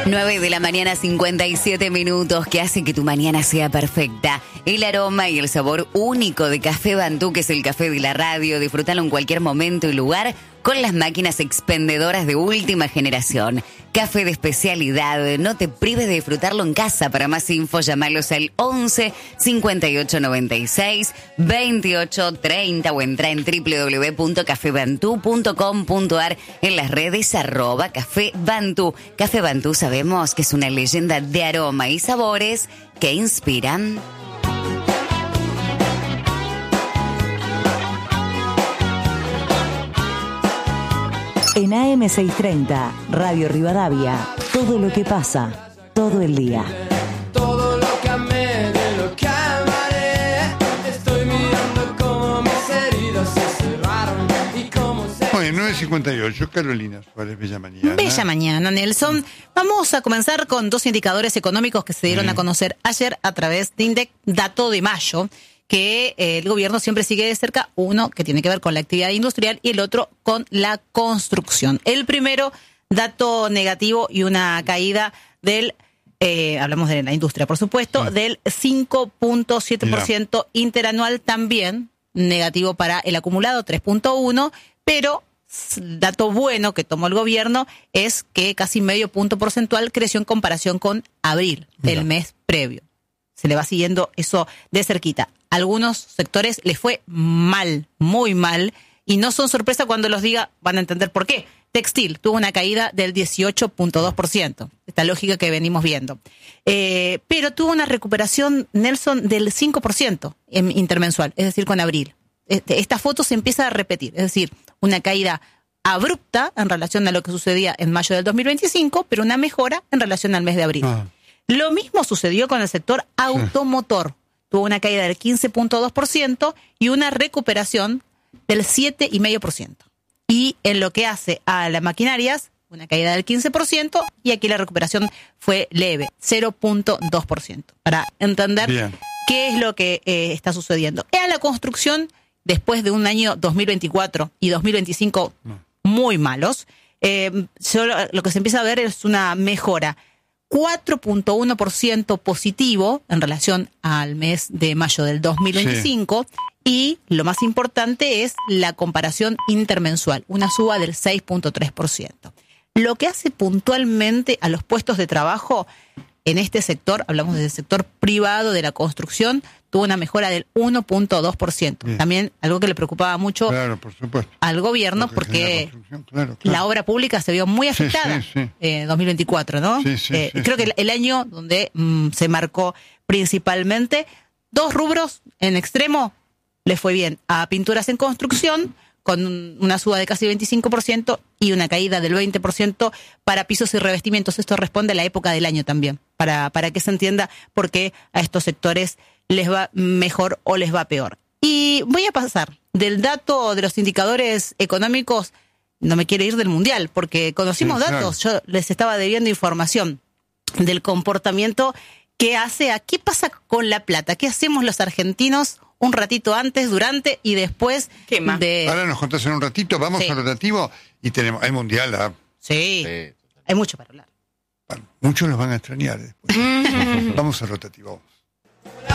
9 de la mañana, 57 minutos, que hace que tu mañana sea perfecta. El aroma y el sabor único de Café Bantú, que es el café de la radio. Disfrútalo en cualquier momento y lugar con las máquinas expendedoras de última generación. Café de especialidad. No te prives de disfrutarlo en casa. Para más info, llamalos al 11 58 96 28 30 o entra en www.cafebantú.com.ar, en las redes @Café Bantú. Café Bantú sabemos que es una leyenda de aroma y sabores que inspiran. En AM630, Radio Rivadavia, todo lo que pasa, todo el día. Todo lo que amé, de lo que amaré, estoy mirando cómo mis heridas se cerraron y cómo se... Bueno, 9:58, Carolina Suárez, bella mañana. Bella mañana, Nelson. Vamos a comenzar con dos indicadores económicos que se dieron a conocer ayer a través de INDEC, dato de mayo, que el gobierno siempre sigue de cerca, uno que tiene que ver con la actividad industrial y el otro con la construcción. El primero, dato negativo y una caída del, hablamos de la industria por supuesto, del 5.7% interanual, también negativo para el acumulado, 3.1%, pero dato bueno que tomó el gobierno es que casi medio punto porcentual creció en comparación con abril del mes previo. Se le va siguiendo eso de cerquita. Algunos sectores les fue mal, muy mal, y no son sorpresa cuando los diga, van a entender por qué. Textil tuvo una caída del 18.2%, esta lógica que venimos viendo. Pero tuvo una recuperación, Nelson, del 5% intermensual, es decir, con abril. Esta foto se empieza a repetir, es decir, una caída abrupta en relación a lo que sucedía en mayo del 2025, pero una mejora en relación al mes de abril. Lo mismo sucedió con el sector automotor. Tuvo una caída del 15.2% y una recuperación del 7,5%. Y en lo que hace a las maquinarias, una caída del 15% y aquí la recuperación fue leve, 0.2%. Para entender qué es lo que está sucediendo. A la construcción, después de un año 2024 y 2025 muy malos, solo lo que se empieza a ver es una mejora 4.1% positivo en relación al mes de mayo del 2025 y lo más importante es la comparación intermensual, una suba del 6.3%. Lo que hace puntualmente a los puestos de trabajo en este sector, hablamos del sector privado de la construcción, tuvo una mejora del 1.2%. También algo que le preocupaba mucho al gobierno porque la obra pública se vio muy afectada en 2024, ¿no? Creo que el año donde se marcó principalmente dos rubros en extremo, le fue bien a pinturas en construcción, con una suba de casi 25% y una caída del 20% para pisos y revestimientos. Esto responde a la época del año también, para que se entienda por qué a estos sectores les va mejor o les va peor. Y voy a pasar del dato de los indicadores económicos, no me quiero ir del mundial, porque conocimos datos, yo les estaba debiendo información del comportamiento que hace a qué pasa con la plata, qué hacemos los argentinos un ratito antes, durante y después de... Ahora nos contás en un ratito, vamos al rotativo y tenemos, hay mundial. Hay mucho para hablar. Muchos los van a extrañar después. Vamos al rotativo.